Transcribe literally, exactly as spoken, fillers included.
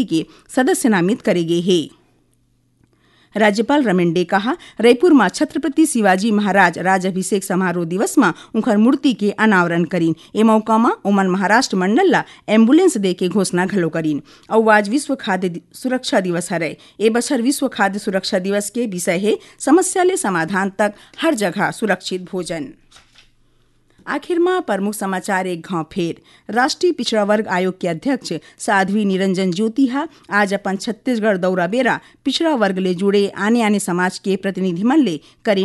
मूर्ति के सदस्य नामित करेगे है। राज्यपाल रमेन डे कहा रायपुर में छत्रपति शिवाजी महाराज राजाभिषेक समारोह दिवस में उनकर मूर्ति के अनावरण करीन। ए मौका में ओमन महाराष्ट्र मंडल ला एम्बुलेंस दे के घोषणा घलो करीन। और आज विश्व खाद्य सुरक्षा दिवस हरे। ए बछर विश्व खाद्य सुरक्षा दिवस के विषय है समस्या ले समाधान तक हर जगह सुरक्षित भोजन। आखिर में प्रमुख समाचार एक घाव फेर। राष्ट्रीय पिछड़ा वर्ग आयोग के अध्यक्ष साध्वी निरंजन ज्योतिहा आज अपन छत्तीसगढ़ दौरा बेरा पिछड़ा वर्ग ले जुड़े आने आने समाज के प्रतिनिधि मन ले करे